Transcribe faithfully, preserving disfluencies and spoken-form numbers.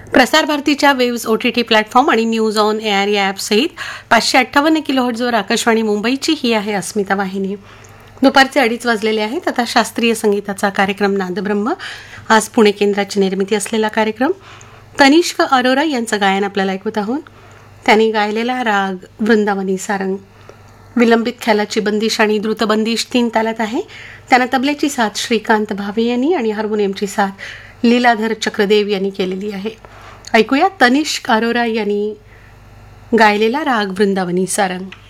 प्रसार भारतीच्या waves O T T platform आणि न्यूज ऑन एअर या ॲपसहित पाचशे अठ्ठावन्न किलोहर्ट्झवर आकाशवाणी मुंबईची ही आहे अस्मिता वाहिनी. दुपारचे अडीच वाजलेले आहेत. आता शास्त्रीय संगीताचा कार्यक्रम नादब्रह्म. आज पुणे केंद्राची निर्मिती असलेला कार्यक्रम. तनिष्क अरोरा यांचं गायन आपल्याला ऐकत आहोत. त्यांनी गायलेला राग वृंदावनी सारंग. विलंबित ख्यालाची बंदिश आणि द्रुतबंदिश तीन तालात आहे. त्यांना तबल्याची साथ श्रीकांत भावे यांनी आणि हार्मोनियमची साथ लीलाधर चक्रदेव यांनी केलेली आहे. ऐकूया तनिष्क अरोरा यांनी गायलेला राग वृंदावनी सारंग.